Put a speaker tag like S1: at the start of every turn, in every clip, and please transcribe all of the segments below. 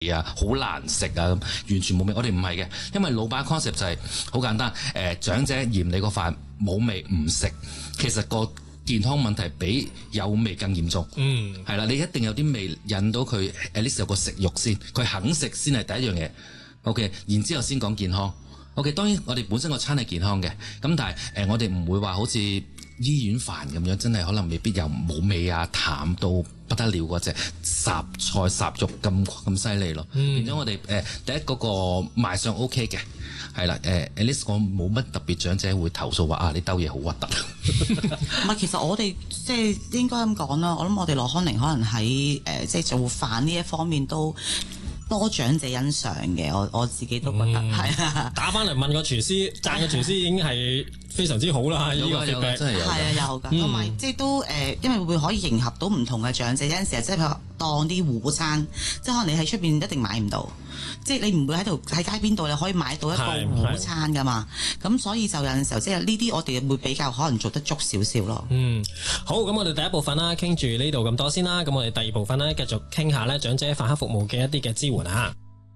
S1: 啊，好難食啊，完全冇味。我哋唔係嘅，因為老闆 concept 就係好簡單。長者嫌你個飯冇味唔食，其實個健康問題比有味更嚴重。係啦，你一定有啲味引到佢，at least有個食慾先，佢肯食先係第一樣嘢。OK， 然之後先講健康。OK， 當然我哋本身個餐係健康嘅，咁但係我哋唔會話好似醫院飯咁樣，真係可能未必有冇味啊，淡到不得了嗰隻霎菜霎肉咁犀利咯。變咗我哋第一嗰個賣相 OK 嘅，係啦at least 我冇乜特別長者會投訴話啊你兜嘢好核突。
S2: 唔係，其實我哋即係應該咁講啦。我諗我哋羅康寧可能喺即係做飯呢一方面都多長者欣賞嘅，我自己都覺得係啊。
S3: 打翻嚟問個廚師，讚個廚師已經係非常之好啦。呢個 feedback
S1: 真係有，
S2: 係啊有㗎，同埋即係都因為會可以迎合到唔同嘅長者，有陣時即係譬如當啲糊餐，即係可能你喺出邊一定買唔到，即係你唔會喺街邊度你可以買到一個糊餐㗎嘛。咁所以就有陣時候即係呢啲我哋會比較可能做得足少少咯。
S3: 好，咁我哋第一部分啦，傾住呢度咁多先啦。咁我哋第二部分咧，繼續傾下咧長者飯盒服務嘅一啲嘅支援啊。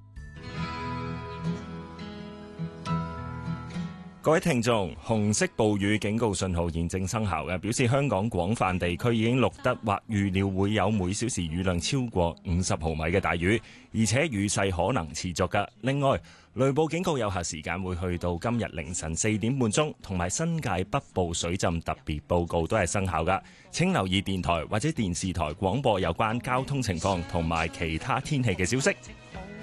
S4: 各位聽眾，紅色暴雨警告信號現正生效嘅，表示香港廣泛地區已經錄得或預料會有每小時雨量超過50毫米嘅大雨，而且雨勢可能持續㗎。另外，雷暴警告有效時間會去到今日凌晨4點半鐘，同埋新界北部水浸特別報告都係生效㗎。請留意電台或者電視台廣播有關交通情況同埋其他天氣嘅消息。